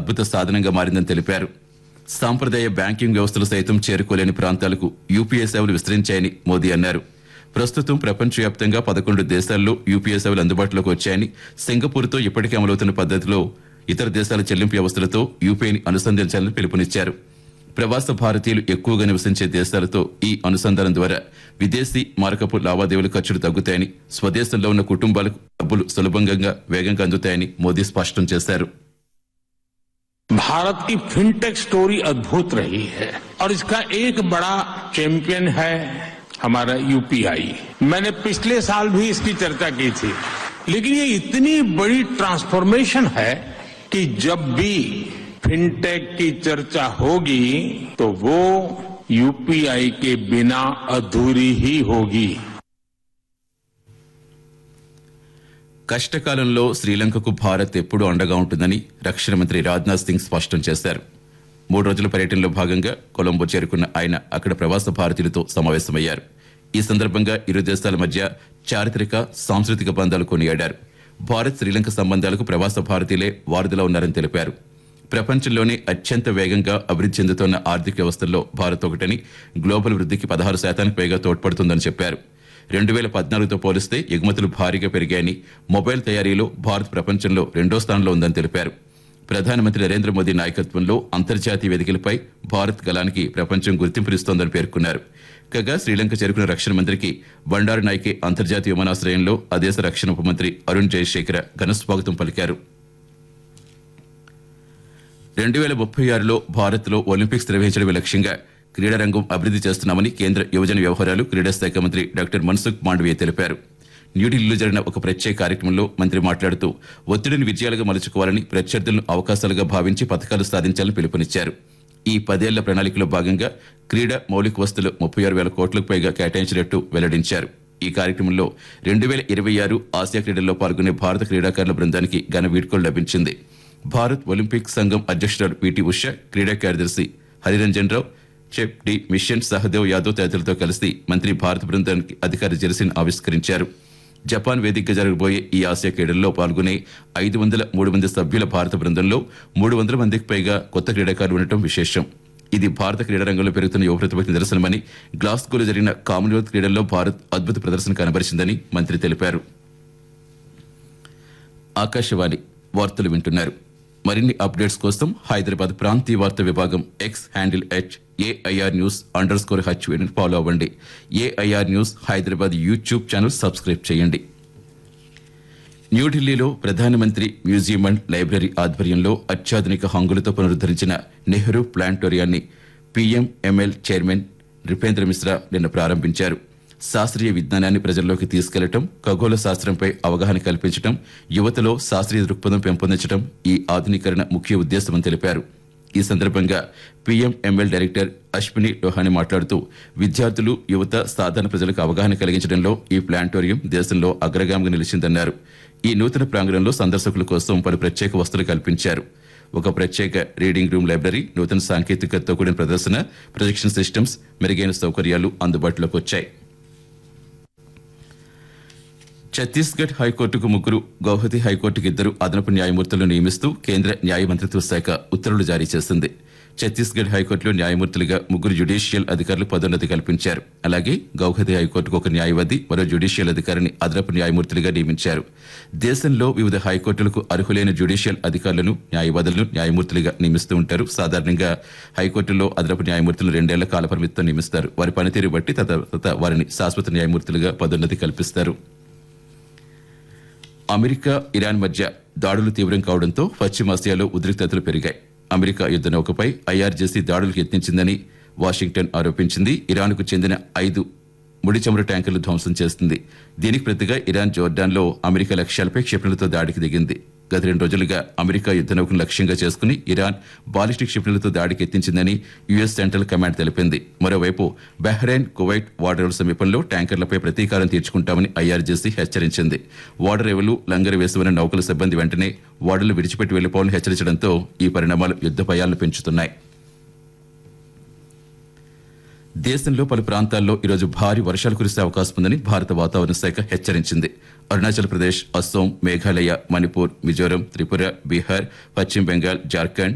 అద్భుత సాధనంగా మారిందని తెలిపారు. సాంప్రదాయ బ్యాంకింగ్ వ్యవస్థలు సైతం చేరుకోలేని ప్రాంతాలకు యూపీఐ సేవలు విస్తరించాయని మోదీ అన్నారు. ప్రస్తుతం ప్రపంచవ్యాప్తంగా 11 దేశాల్లో యూపీఐ సేవలు అందుబాటులోకి వచ్చాయని, సింగపూర్తో ఇప్పటికే అమలవుతున్న పద్ధతిలో ఇతర దేశాల చెల్లింపు వ్యవస్థలతో యూపీఐని అనుసంధానించాలని పిలుపునిచ్చారు. ప్రవాస భారతీయులు ఎక్కువగా నివసించే దేశాలతో ఈ అనుసంధానం ద్వారా విదేశీ మారకపు లావాదేవీల ఖర్చులు తగ్గుతాయని, స్వదేశంలో ఉన్న కుటుంబాలకు డబ్బులు సులభంగా వేగంగా అందుతాయని మోదీ స్పష్టం చేశారు. भारत की फिनटेक स्टोरी अद्भुत रही है और इसका एक बड़ा चैंपियन है हमारा यूपीआई. मैंने पिछले साल भी इसकी चर्चा की थी, लेकिन ये इतनी बड़ी ट्रांसफॉर्मेशन है कि जब भी फिनटेक की चर्चा होगी तो वो यूपीआई के बिना अधूरी ही होगी. కష్టకాలంలో శ్రీలంకకు భారత్ ఎప్పుడూ అండగా ఉంటుందని రక్షణ మంత్రి రాజ్నాథ్ సింగ్ స్పష్టం చేశారు. 3 రోజుల పర్యటనలో భాగంగా కొలంబో చేరుకున్న ఆయన అక్కడ ప్రవాస భారతీయులతో సమావేశమయ్యారు. ఈ సందర్భంగా ఇరు దేశాల మధ్య చారిత్రక సాంస్కృతిక బంధాలు కొనియాడారు. భారత్ శ్రీలంక సంబంధాలకు ప్రవాస భారతీయులే వారధిలా ఉన్నారని తెలిపారు. ప్రపంచంలోనే అత్యంత వేగంగా అభివృద్ధి చెందుతున్న ఆర్థిక వ్యవస్థల్లో భారత్ ఒకటని, గ్లోబల్ వృద్ధికి 16% పైగా తోడ్పడుతుందని చెప్పారు. 2014తో పోలిస్తే ఎగుమతులు భారీగా పెరిగాయని, మొబైల్ తయారీలో భారత్ ప్రపంచంలో 2వ స్థానంలో ఉందని తెలిపారు. ప్రధానమంత్రి నరేంద్ర మోదీ నాయకత్వంలో అంతర్జాతీయ వేదికలపై భారత్ గలానికి ప్రపంచం గుర్తింపునిస్తోందని పేర్కొన్నారు. కాగా శ్రీలంక చేరుకున్న రక్షణ మంత్రికి బండారు నాయకే అంతర్జాతీయ విమానాశ్రయంలో ఆ దేశ రక్షణ ఉప మంత్రి అరుణ్ జయశేఖర ఘన స్వాగతం పలికారు. 2036లో భారత్లో ఒలింపిక్స్ నిర్వహించడమే లక్ష్యంగా క్రీడా రంగం అభివృద్ధి చేస్తున్నామని కేంద్ర యువజన వ్యవహారాలు, క్రీడా శాఖ మంత్రి డాక్టర్ మన్సుఖ్ మాండవీయ తెలిపారు. న్యూఢిల్లీలో జరిగిన ఒక ప్రత్యేక కార్యక్రమంలో మంత్రి మాట్లాడుతూ ఒత్తిడిని విజయాలుగా మలుచుకోవాలని, ప్రత్యర్థులను అవకాశాలుగా భావించి పథకాలు సాధించాలని పిలుపునిచ్చారు. ఈ 10 ఏళ్ల ప్రణాళికలో భాగంగా క్రీడా మౌలిక వస్తువులు 36,000 కోట్లకు పైగా కేటాయించినట్టు వెల్లడించారు. ఈ కార్యక్రమంలో 2026 ఆసియా క్రీడల్లో పాల్గొనే భారత క్రీడాకారుల బృందానికి ఘన వీడ్కోలు లభించింది. భారత్ ఒలింపిక్ సంఘం అధ్యక్షురాలు పీటీ ఉష, క్రీడా కార్యదర్శి హరిరంజన్ రావు, chef D machine Sahadev Yadav తదితరులతో కలిసి మంత్రి భారత బృందానికి అధికార జెర్సీని ఆవిష్కరించారు. జపాన్ వేదికగా జరగబోయే ఈ ఆసియా క్రీడల్లో పాల్గొనే 503 మంది సభ్యుల భారత బృందంలో 300 మందికి పైగా కొత్త క్రీడాకారులు ఉండటం విశేషం. ఇది భారత క్రీడా రంగంలో పెరుగుతున్న యువ ప్రతిభకు నిదర్శనమని, గ్లాస్గోలో జరిగిన కామన్వెల్త్ క్రీడల్లో భారత్ అద్భుత ప్రదర్శన కనబరిచిందని మంత్రి తెలిపారు. ఆకాశవాణి వార్తలు వింటున్నారు. మరిన్ని అప్డేట్స్ కోసం హైదరాబాద్ ప్రాంతీయ వార్తా విభాగం X handle @AIR News_H follow అవ్వండి. AIR news Hyderabad YouTube channel subscribe చేయండి. న్యూఢిల్లీలో ప్రధానమంత్రి మ్యూజియం అండ్ లైబ్రరీ ఆధ్వర్యంలో అత్యాధునిక హంగులతో పునరుద్ధరించిన నెహ్రూ ప్లానిటోరియాన్ని PMML చైర్మన్ నృపేంద్ర మిశ్రా నిన్న ప్రారంభించారు. శాస్త్రీయ విజ్ఞానాన్ని ప్రజల్లోకి తీసుకెళ్లడం, ఖగోళ శాస్త్రంపై అవగాహన కల్పించడం, యువతలో శాస్త్రీయ దృక్పథం పెంపొందించడం ఈ ఆధునీకరణ ముఖ్య ఉద్దేశమని తెలిపారు. ఈ సందర్భంగా PMML డైరెక్టర్ అశ్విని లోహాని మాట్లాడుతూ విద్యార్థులు, యువత, సాధారణ ప్రజలకు అవగాహన కలిగించడంలో ఈ ప్లానిటోరియం దేశంలో అగ్రగామిగా నిలిచిందన్నారు. ఈ నూతన ప్రాంగణంలో సందర్శకుల కోసం పలు ప్రత్యేక వసతులు కల్పించారు. ఒక ప్రత్యేక రీడింగ్ రూమ్ లైబ్రరీ, నూతన సాంకేతికతతో కూడిన ప్రదర్శన, ప్రొజెక్షన్ సిస్టమ్స్, మెరుగైన సౌకర్యాలు అందుబాటులోకి వచ్చాయి. ఛత్తీస్గఢ్ హైకోర్టుకు 3, గౌహతి హైకోర్టుకు 2 అదనపు న్యాయమూర్తులను నియమిస్తూ కేంద్ర న్యాయ మంత్రిత్వ శాఖ ఉత్తర్వులు జారీ చేసింది. ఛత్తీస్గఢ్ హైకోర్టులో న్యాయమూర్తులుగా 3 జ్యుడిషియల్ అధికారులు పదోన్నతి కల్పించారు. అలాగే గౌహతి హైకోర్టుకు 1 న్యాయవాది, మరో జ్యుడిషియల్ అధికారిని అదనపు న్యాయమూర్తులుగా నియమించారు. దేశంలో వివిధ హైకోర్టులకు అర్హులైన జ్యుడిషియల్ అధికారులను, న్యాయవాదులను న్యాయమూర్తులుగా నియమిస్తూ ఉంటారు. సాధారణంగా హైకోర్టులో అదనపు న్యాయమూర్తులు 2 ఏళ్ల కాల పరిమితితో నియమిస్తారు. వారి పనితీరు బట్టి తర్వాత వారిని శాశ్వత న్యాయమూర్తులుగా పదోన్నతి కల్పిస్తారు. అమెరికా, ఇరాన్ మధ్య దాడులు తీవ్రం కావడంతో పశ్చిమాసియాలో ఉద్రిక్తతలు పెరిగాయి. అమెరికా యుద్ధ నౌకపై IRGC దాడులకు యత్నించిందని వాషింగ్టన్ ఆరోపించింది. ఇరాన్కు చెందిన 5 ముడి చమురు ట్యాంకర్లు ధ్వంసం చేస్తుంది. దీనికి ప్రతిగా ఇరాన్ జోర్డాన్లో అమెరికా లక్ష్యాలపై క్షిపణులతో దాడికి దిగింది. గత 2 రోజులుగా అమెరికా యుద్ధ నౌకను లక్ష్యంగా చేసుకుని ఇరాన్ బాలిస్టిక్ క్షిపణులతో దాడికి యత్నించిందని US సెంట్రల్ కమాండ్ తెలిపింది. మరోవైపు బహ్రెయిన్, కువైట్ వాడరేవుల సమీపంలో ట్యాంకర్లపై ప్రతీకారం తీర్చుకుంటామని IRGC హెచ్చరించింది. వాడరేవులు, లంగరు వేసి ఉన్న నౌకల సిబ్బంది వెంటనే వాడలు విడిచిపెట్టి వెళ్లిపోవాలని హెచ్చరించడంతో ఈ పరిణామాలు యుద్ధ భయాలను పెంచుతున్నాయి. దేశంలో పలు ప్రాంతాల్లో ఈరోజు భారీ వర్షాలు కురిసే అవకాశం ఉందని భారత వాతావరణ శాఖ హెచ్చరించింది. అరుణాచల్ ప్రదేశ్, అస్సోం, మేఘాలయ, మణిపూర్, మిజోరం, త్రిపుర, బీహార్, పశ్చిమ బెంగాల్, జార్ఖండ్,